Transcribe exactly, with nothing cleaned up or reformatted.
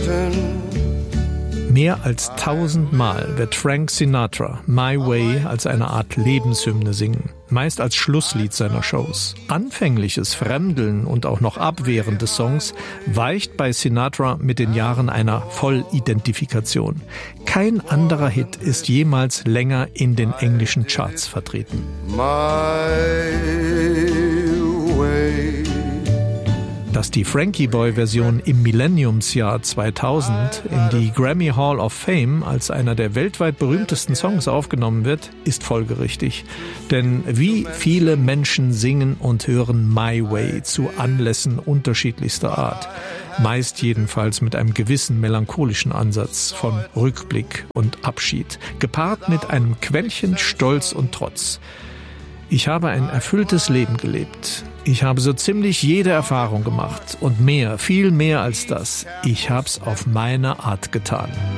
certain. Mehr als tausendmal wird Frank Sinatra My Way als eine Art Lebenshymne singen, meist als Schlusslied seiner Shows. Anfängliches Fremdeln und auch noch Abwehren des Songs weicht bei Sinatra mit den Jahren einer Vollidentifikation. Kein anderer Hit ist jemals länger in den englischen Charts vertreten. My way. Dass die Frankie Boy-Version im Millenniumsjahr zweitausend in die Grammy Hall of Fame als einer der weltweit berühmtesten Songs aufgenommen wird, ist folgerichtig. Denn wie viele Menschen singen und hören My Way zu Anlässen unterschiedlichster Art. Meist jedenfalls mit einem gewissen melancholischen Ansatz von Rückblick und Abschied, gepaart mit einem Quäntchen Stolz und Trotz. Ich habe ein erfülltes Leben gelebt. Ich habe so ziemlich jede Erfahrung gemacht und mehr, viel mehr als das. Ich hab's auf meine Art getan.